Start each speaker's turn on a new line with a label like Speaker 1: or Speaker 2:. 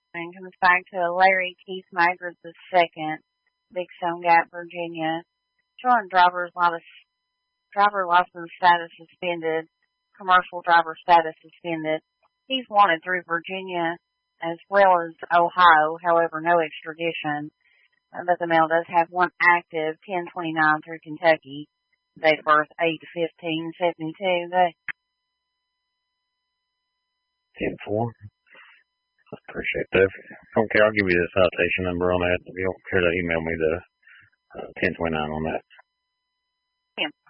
Speaker 1: And comes back to Larry Keith Maggard II, Big Stone Gap, Virginia. Showing driver license status suspended, commercial driver status suspended. He's wanted through Virginia as well as Ohio, however, no extradition. But the male does have one active, 1029 through Kentucky. Date of birth, 8/15/72.
Speaker 2: 10-4. I appreciate that. Okay, I'll give you the citation number on that. If you don't care to email me the 1029 on that.
Speaker 1: Yeah.